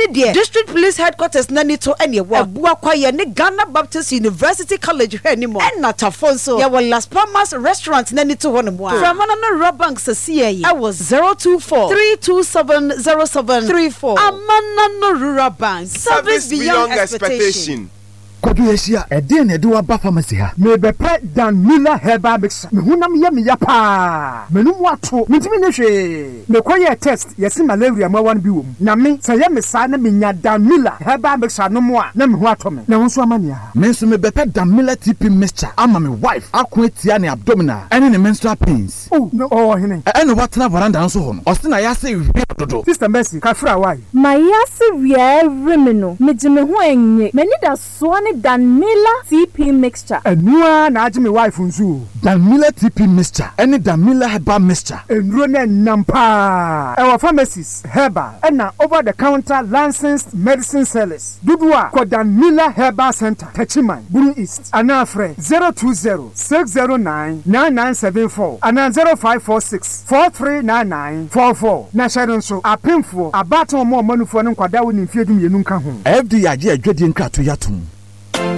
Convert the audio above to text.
ne de district police headquarters na ni to ene wo abua kwaye ne Ghana Baptist University College hwe ni mo na tafonso ya Las Palmas restaurant na ni to ho no mo from no Robank sasiye I was 024-327-0734 Amana no Rural Bank service beyond expectation. Kodu Asia eden ede wa ba pharmacy ha me bepe Dan Miller herbal mixture me hunam ye me ya pa menum ato mentimi ne hwe me koye test yesi malaria ma wan bi wom na me saye me sa na me nya Dan Miller herbal mixture no mo a na me ho ato me na wonso amania ha me nso me bepe Dan Miller TP mixture ama me wife akon etia ne abdominal ene ne menstrual pains oh no oh hene ene watena veranda nso ho no osina ya se wi dodo sister Mercy ka fra why my yase wi remino me jime ho enye me ni da so ne Dan Miller TP mixture. Enua na aje me wife nzu. Dan Miller TP mixture. Any Dan Miller herbal mixture. Enro na nampa. Our pharmacies herbal and over the counter licensed medicine sellers. Dudua ko Dan Miller Herbal Center. Techiman, Buru East. Anafre 020-609-9974 and 0546-439944. Na sharon so apemfo abaton mo manufo no kwada woni mfiedum yenu nka ho. FD aje adwedi nkrato yatum.